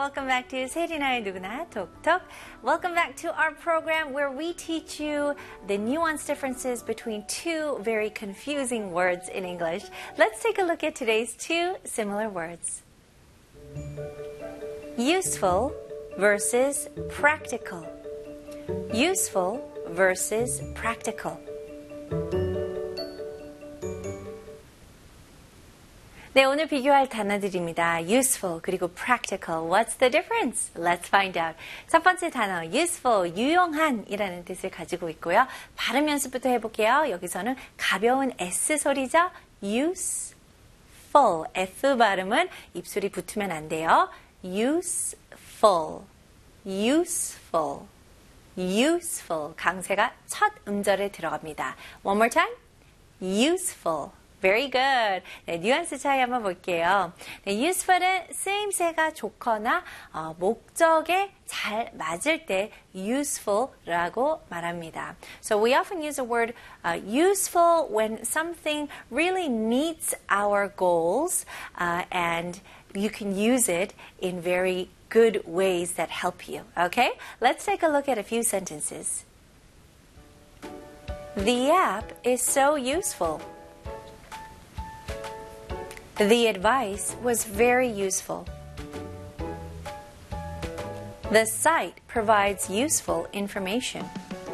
welcome back to 세리나의 누구나 톡톡. Welcome back to our program where we teach you the nuanced differences between two very confusing words in English. Let's take a look at today's two similar words. Useful versus practical. Useful versus practical. 네, 오늘 비교할 단어들입니다. Useful 그리고 practical. What's the difference? Let's find out. 첫 번째 단어 useful, 유용한 이라는 뜻을 가지고 있고요. 발음 연습부터 해볼게요. 여기서는 가벼운 S 소리죠. useful. F 발음은 입술이 붙으면 안 돼요. useful, useful, useful. 강세가 첫 음절에 들어갑니다. One more time. useful. Very good. 네, 뉘앙스 차이 한번 볼게요. 네, useful은 쓰임새가 좋거나 목적에 잘 맞을 때 useful라고 말합니다. So we often use the word useful when something really meets our goals and you can use it in very good ways that help you. Okay? Let's take a look at a few sentences. The app is so useful. The advice was very useful. The site provides useful information.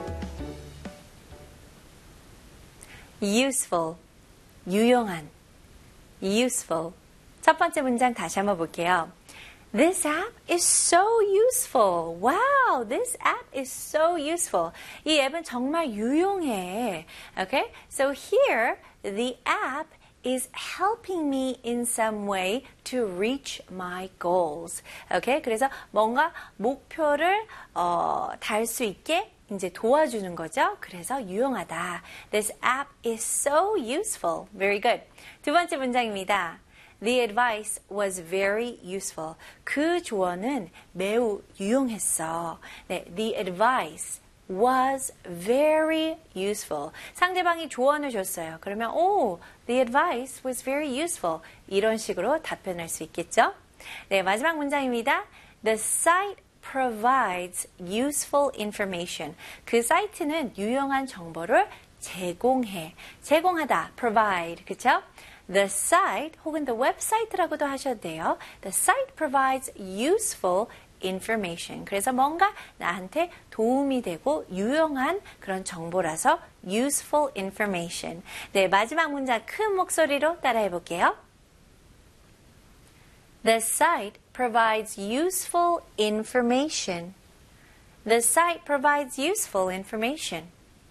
Useful, 유용한, useful. 첫 번째 문장 다시 한번 볼게요. This app is so useful. Wow, this app is so useful. 이 앱은 정말 유용해. Okay, so here the app is helping me in some way to reach my goals. Okay? 그래서 뭔가 목표를 달 수 있게 이제 도와주는 거죠. 그래서 유용하다. This app is so useful. Very good. 두 번째 문장입니다. The advice was very useful. 그 조언은 매우 유용했어. 네, the advice was very useful. 상대방이 조언을 줬어요. 그러면 the advice was very useful. 이런 식으로 답변할 수 있겠죠? 네, 마지막 문장입니다. The site provides useful information. 그 사이트는 유용한 정보를 제공해. 제공하다, provide, 그쵸? The site 혹은 the website라고도 하셔도 돼요. The site provides useful information. 그래서 뭔가 나한테 도움이 되고 유용한 그런 정보라서 useful information. 네, 마지막 문장 큰 목소리로 따라해 볼게요. The site provides useful information. The site provides useful information.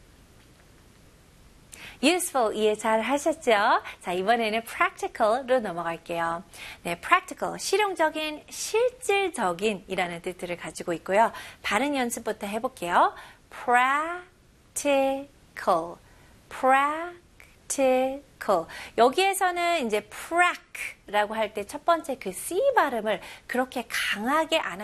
useful 이해 잘 하셨죠? 자, 이번에는 practical로 넘어갈게요. 네, practical, 실용적인, 실질적인 이라는 뜻들을 가지고 있고요. 발음 연습부터 해볼게요. practical, practical. 여기에서는 이제 prac라고 할 때 첫 번째 그 C 발음을 그렇게 강하게 안